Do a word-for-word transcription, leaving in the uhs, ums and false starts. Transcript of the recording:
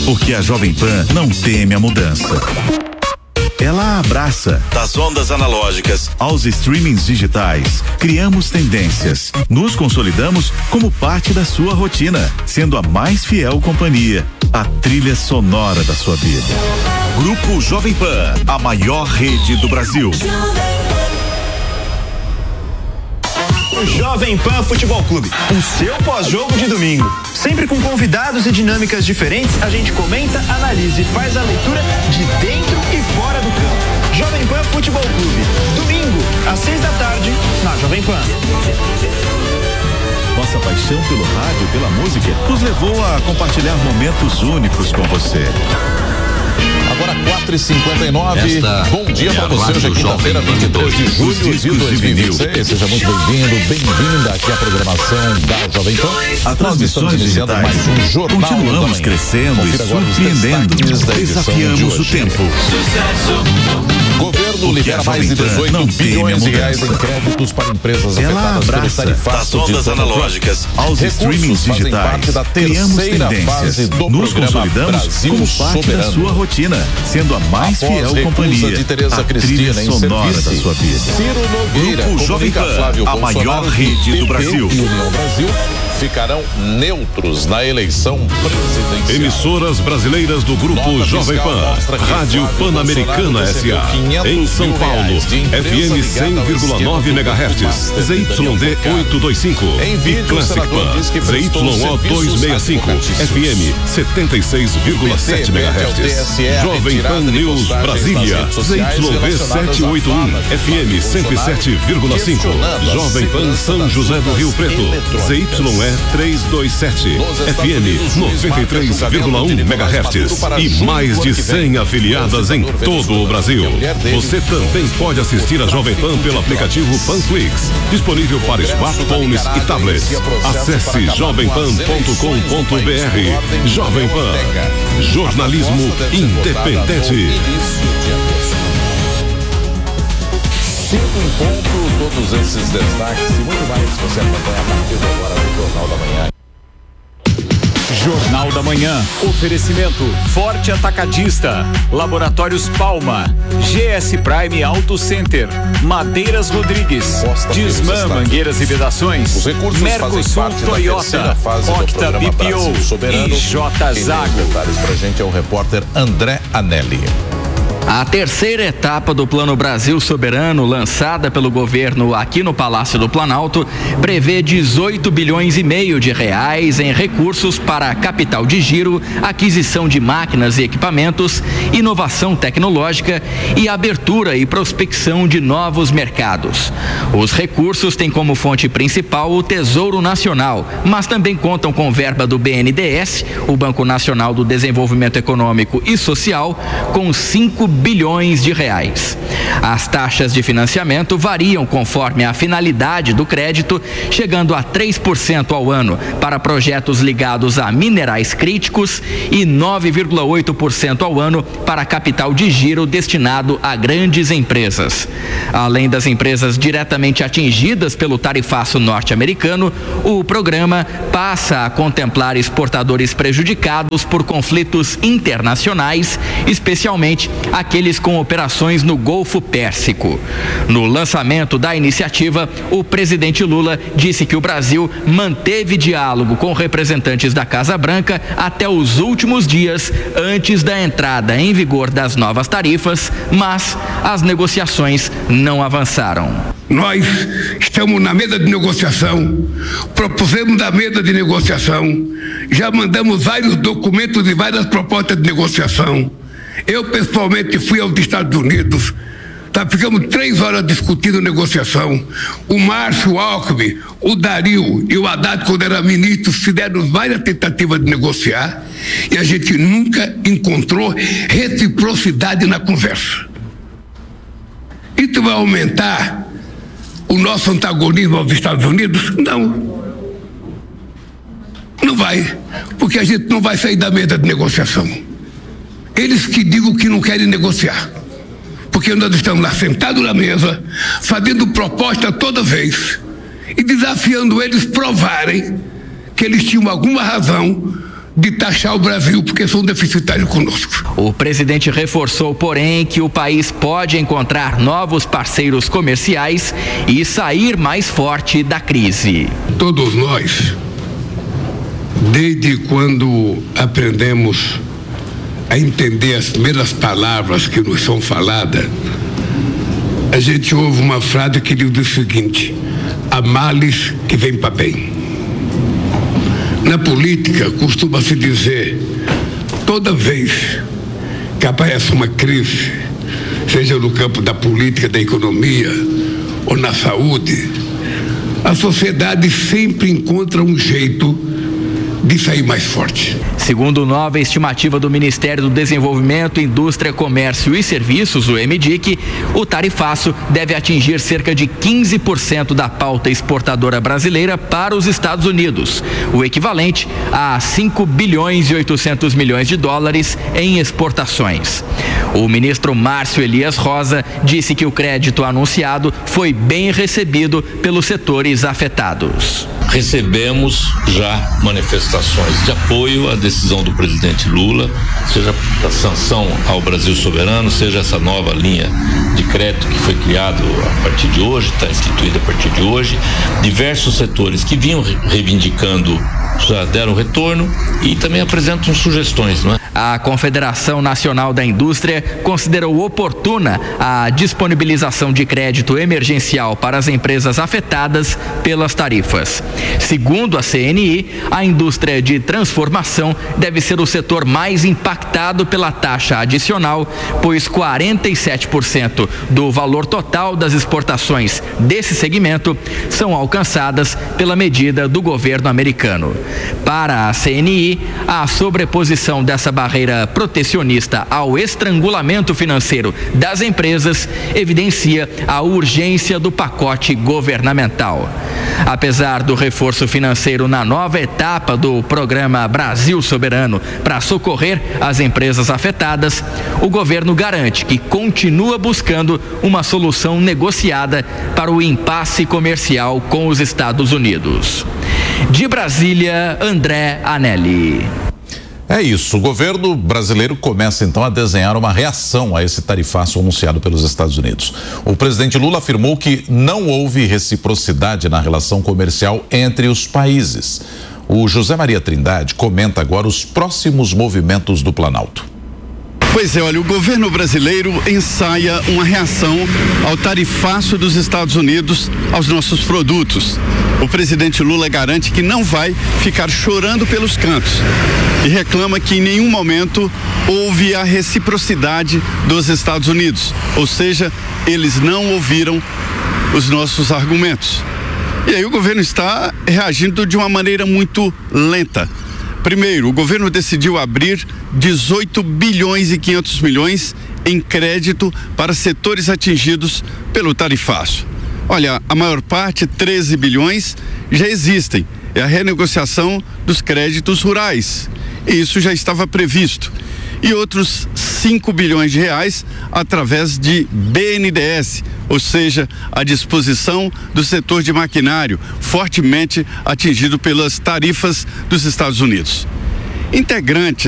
Porque a Jovem Pan não teme a mudança. Ela abraça. Das ondas analógicas aos streamings digitais, criamos tendências. Nos consolidamos como parte da sua rotina, sendo a mais fiel companhia, a trilha sonora da sua vida. Grupo Jovem Pan, a maior rede do Brasil. Jovem Pan Futebol Clube, o seu pós-jogo de domingo. Sempre com convidados e dinâmicas diferentes, a gente comenta, analisa e faz a leitura de dentro e fora do campo. Jovem Pan Futebol Clube, domingo, às seis da tarde, na Jovem Pan. Nossa paixão pelo rádio, pela música, nos levou a compartilhar momentos únicos com você. Agora quatro e cinquenta e nove. Bom dia para você. Hoje é quinta-feira, vinte e três de julho de dois mil e vinte e seis. Seja muito bem-vindo, bem-vinda aqui à programação da Jovem Pan. A transmissões digitais. Mais um jornal. Continuamos crescendo e surpreendendo. Desafiamos o tempo. Governo libera mais de dezoito bilhões de reais em créditos para empresas afetadas pelo tarifaço das ondas analógicas aos streamings digitais. Criamos tendências. Nos consolidamos como parte da sua rotina, sendo a mais fiel companhia, de Tereza a Cristina trilha sonora da sua vida. Ciro Nogueira, Grupo Jovem Pan, a maior rede do Brasil. E União Brasil ficarão neutros na eleição presidencial. Emissoras brasileiras do Grupo Jovem Pan, Rádio Pan-Americana S A, em São Paulo, F M cem vírgula nove megahertz, Z Y D oitocentos e vinte e cinco, e Classic Pan, Z Y O duzentos e sessenta e cinco, F M setenta e seis vírgula sete megahertz, Jovem Pan News Brasília, Z Y V setecentos e oitenta e um, F M cento e sete vírgula cinco, Jovem Pan São José do Rio Preto, Z Y E trezentos e vinte e sete, F M noventa e três vírgula um megahertz e mais de cem afiliadas em todo o Brasil. Você também pode assistir a Jovem Pan pelo aplicativo Panflix, disponível para smartphones e tablets. Acesse jovem pan ponto com ponto b r. Jovem Pan, jornalismo independente. Cinco em ponto, todos esses destaques e muito mais você acompanha a partir de agora no Jornal da Manhã. Jornal da Manhã. Oferecimento Forte Atacadista, Laboratórios Palma, G S Prime Auto Center, Madeiras Rodrigues, Disman Mangueiras e Vedações, Mercosul Toyota, Octa B P O e J Zago. Detalhes pra gente é o repórter André Anelli. A terceira etapa do Plano Brasil Soberano, lançada pelo governo aqui no Palácio do Planalto, prevê dezoito bilhões e meio de reais em recursos para capital de giro, aquisição de máquinas e equipamentos, inovação tecnológica e abertura e prospecção de novos mercados. Os recursos têm como fonte principal o Tesouro Nacional, mas também contam com verba do B N D E S, o Banco Nacional do Desenvolvimento Econômico e Social, com cinco bilhões de reais. As taxas de financiamento variam conforme a finalidade do crédito, chegando a três por cento ao ano para projetos ligados a minerais críticos e nove vírgula oito por cento ao ano para capital de giro destinado a grandes empresas. Além das empresas diretamente atingidas pelo tarifaço norte-americano, o programa passa a contemplar exportadores prejudicados por conflitos internacionais, especialmente aqueles com operações no Golfo Pérsico. No lançamento da iniciativa, o presidente Lula disse que o Brasil manteve diálogo com representantes da Casa Branca até os últimos dias antes da entrada em vigor das novas tarifas, mas as negociações não avançaram. Nós estamos na mesa de negociação, propusemos a mesa de negociação, já mandamos vários documentos e várias propostas de negociação. Eu, pessoalmente, fui aos Estados Unidos, tá, ficamos três horas discutindo negociação. O Márcio, o Alckmin, o Dario e o Haddad, quando eram ministros, fizeram várias tentativas de negociar e a gente nunca encontrou reciprocidade na conversa. Isso vai aumentar o nosso antagonismo aos Estados Unidos? Não. Não vai, porque a gente não vai sair da mesa de negociação. Eles que digam que não querem negociar, porque nós estamos lá sentados na mesa, fazendo proposta toda vez e desafiando eles provarem que eles tinham alguma razão de taxar o Brasil, porque são deficitários conosco. O presidente reforçou, porém, que o país pode encontrar novos parceiros comerciais e sair mais forte da crise. Todos nós, desde quando aprendemos a entender as primeiras palavras que nos são faladas, a gente ouve uma frase que diz o seguinte: há males que vêm para bem. Na política, costuma-se dizer, toda vez que aparece uma crise, seja no campo da política, da economia ou na saúde, a sociedade sempre encontra um jeito de sair mais forte. Segundo nova estimativa do Ministério do Desenvolvimento, Indústria, Comércio e Serviços, o M D I C, o tarifaço deve atingir cerca de quinze por cento da pauta exportadora brasileira para os Estados Unidos, o equivalente a cinco bilhões e oitocentos milhões de dólares em exportações. O ministro Márcio Elias Rosa disse que o crédito anunciado foi bem recebido pelos setores afetados. Recebemos já manifestações de apoio à decisão do presidente Lula, seja a sanção ao Brasil soberano, seja essa nova linha de crédito que foi criado a partir de hoje, está instituída a partir de hoje. Diversos setores que vinham reivindicando já deram retorno e também apresentam sugestões, não é? A Confederação Nacional da Indústria considerou oportuna a disponibilização de crédito emergencial para as empresas afetadas pelas tarifas. Segundo a C N I, a indústria de transformação deve ser o setor mais impactado pela taxa adicional, pois quarenta e sete por cento do valor total das exportações desse segmento são alcançadas pela medida do governo americano. Para a C N I, a sobreposição dessa barreira protecionista ao estrangulamento financeiro das empresas evidencia a urgência do pacote governamental. Apesar do reforço financeiro na nova etapa do programa Brasil Soberano para socorrer as empresas afetadas, o governo garante que continua buscando uma solução negociada para o impasse comercial com os Estados Unidos. De Brasília, André Anelli. É isso, o governo brasileiro começa então a desenhar uma reação a esse tarifaço anunciado pelos Estados Unidos. O presidente Lula afirmou que não houve reciprocidade na relação comercial entre os países. O José Maria Trindade comenta agora os próximos movimentos do Planalto. Pois é, olha, o governo brasileiro ensaia uma reação ao tarifaço dos Estados Unidos aos nossos produtos. O presidente Lula garante que não vai ficar chorando pelos cantos e reclama que em nenhum momento houve a reciprocidade dos Estados Unidos, ou seja, eles não ouviram os nossos argumentos. E aí o governo está reagindo de uma maneira muito lenta. Primeiro, o governo decidiu abrir dezoito bilhões e quinhentos milhões em crédito para setores atingidos pelo tarifaço. Olha, a maior parte, treze bilhões, já existem. É a renegociação dos créditos rurais. E isso já estava previsto. E outros cinco bilhões de reais através de B N D E S, ou seja, a disposição do setor de maquinário, fortemente atingido pelas tarifas dos Estados Unidos. Integrantes